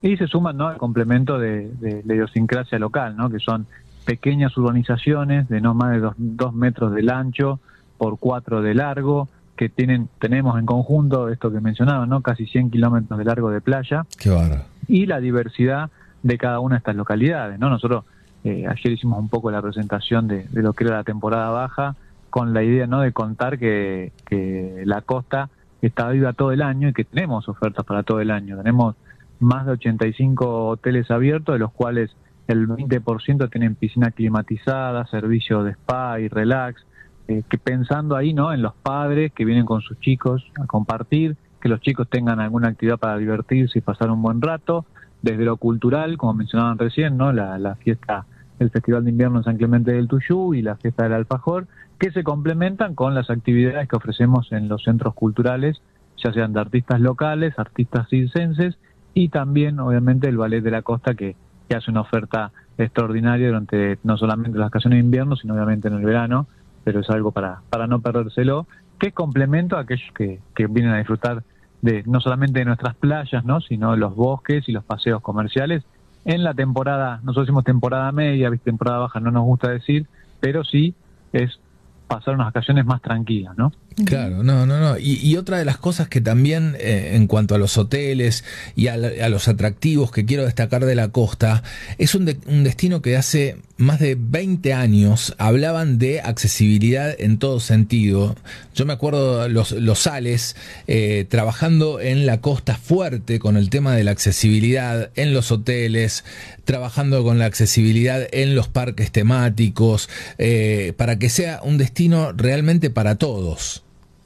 Y se suman, ¿no?, al complemento de la idiosincrasia local, ¿no?, que son pequeñas urbanizaciones de no más de 2 metros de ancho por 4 de largo, que tenemos en conjunto esto que mencionaba, ¿no?, casi 100 kilómetros de largo de playa. Qué bárbaro. Y la diversidad de cada una de estas localidades, ¿no? Nosotros ayer hicimos un poco la presentación de lo que era la temporada baja, con la idea, ¿no?, de contar que la costa está viva todo el año y que tenemos ofertas para todo el año. Tenemos más de 85 hoteles abiertos, de los cuales el 20% tienen piscina climatizada, servicio de spa y relax, que pensando ahí, ¿no?, en los padres que vienen con sus chicos a compartir, que los chicos tengan alguna actividad para divertirse y pasar un buen rato, desde lo cultural, como mencionaban recién, ¿no?, la fiesta, el Festival de Invierno en San Clemente del Tuyú y la fiesta del Alfajor, que se complementan con las actividades que ofrecemos en los centros culturales, ya sean de artistas locales, artistas circenses, y también, obviamente, el Ballet de la Costa, que hace una oferta extraordinaria durante no solamente las vacaciones de invierno, sino obviamente en el verano, pero es algo para no perdérselo, que es complemento a aquellos que vienen a disfrutar de no solamente de nuestras playas, ¿no?, sino de los bosques y los paseos comerciales. En la temporada, nosotros decimos temporada media, temporada baja no nos gusta decir, pero sí es pasar unas vacaciones más tranquilas, ¿no? Claro, no. Y otra de las cosas que también, en cuanto a los hoteles y a los atractivos que quiero destacar de la costa, es un destino que hace más de 20 años hablaban de accesibilidad en todo sentido. Yo me acuerdo los Sales trabajando en la costa fuerte con el tema de la accesibilidad en los hoteles, trabajando con la accesibilidad en los parques temáticos, para que sea un destino realmente para todos.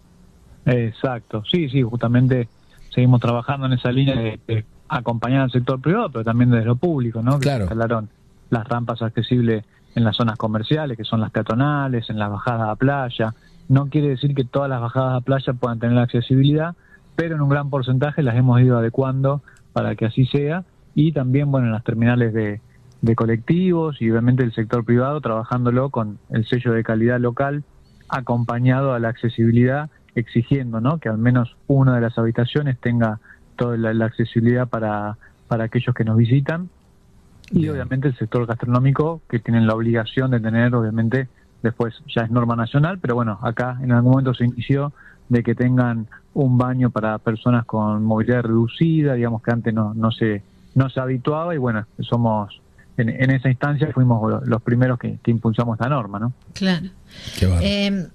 Exacto, sí, justamente seguimos trabajando en esa línea de acompañar al sector privado, pero también desde lo público, ¿no? Que Claro. se instalaron las rampas accesibles en las zonas comerciales, que son las peatonales, en las bajadas a playa. No quiere decir que todas las bajadas a playa puedan tener la accesibilidad, pero en un gran porcentaje las hemos ido adecuando para que así sea. Y también, bueno, en las terminales de colectivos y obviamente el sector privado trabajándolo con el sello de calidad local, acompañado a la accesibilidad, exigiendo, ¿no?, que al menos una de las habitaciones tenga toda la accesibilidad para aquellos que nos visitan. Y Bien. obviamente el sector gastronómico, que tienen la obligación de tener, obviamente, después ya es norma nacional, pero bueno, acá en algún momento se inició de que tengan un baño para personas con movilidad reducida, digamos que antes no se habituaba, y bueno, somos en esa instancia fuimos los primeros que impulsamos la norma, ¿no? Claro. Qué bárbaro.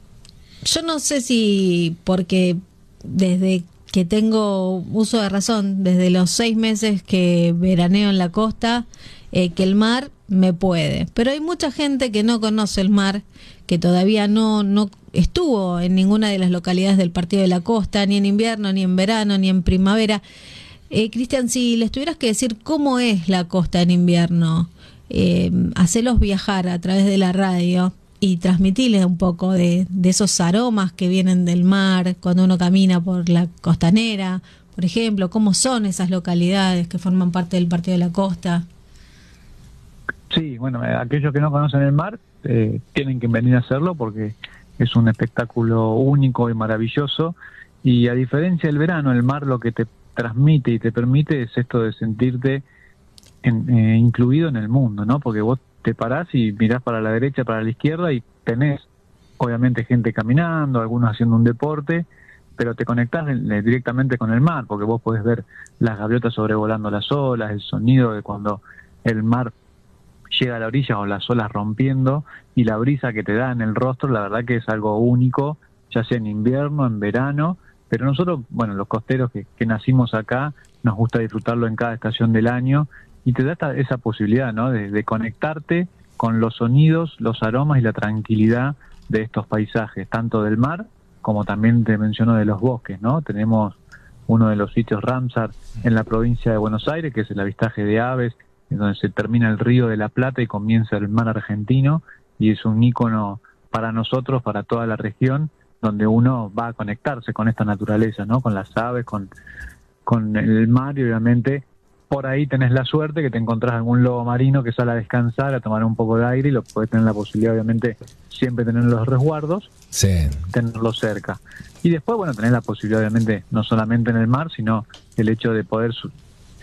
Yo no sé si porque desde que tengo uso de razón, desde los 6 meses que veraneo en la costa, que el mar me puede. Pero hay mucha gente que no conoce el mar, que todavía no estuvo en ninguna de las localidades del Partido de la Costa, ni en invierno, ni en verano, ni en primavera. Cristian, si les tuvieras que decir cómo es la costa en invierno, hacerlos viajar a través de la radio y transmitirles un poco de esos aromas que vienen del mar cuando uno camina por la costanera, por ejemplo, cómo son esas localidades que forman parte del Partido de la Costa. Sí, bueno, aquellos que no conocen el mar tienen que venir a hacerlo porque es un espectáculo único y maravilloso, y a diferencia del verano, el mar lo que te transmite y te permite es esto de sentirte incluido en el mundo, ¿no? Porque vos te parás y mirás para la derecha, para la izquierda, y tenés obviamente gente caminando, algunos haciendo un deporte, pero te conectás directamente con el mar, porque vos podés ver las gaviotas sobrevolando las olas, el sonido de cuando el mar llega a la orilla o las olas rompiendo, y la brisa que te da en el rostro, la verdad que es algo único, ya sea en invierno, en verano. Pero nosotros, bueno, los costeros que nacimos acá, nos gusta disfrutarlo en cada estación del año, y te da esa posibilidad, ¿no?, de conectarte con los sonidos, los aromas y la tranquilidad de estos paisajes, tanto del mar como también te menciono de los bosques, ¿no? Tenemos uno de los sitios Ramsar en la provincia de Buenos Aires, que es el avistaje de aves, en donde se termina el Río de la Plata y comienza el mar argentino, y es un ícono para nosotros, para toda la región, donde uno va a conectarse con esta naturaleza, ¿no?, con las aves, con el mar, y obviamente por ahí tenés la suerte que te encontrás algún lobo marino que sale a descansar, a tomar un poco de aire, y lo podés tener la posibilidad, obviamente, siempre tener los resguardos, Sí. tenerlo cerca. Y después, bueno, tenés la posibilidad, obviamente, no solamente en el mar, sino el hecho de poder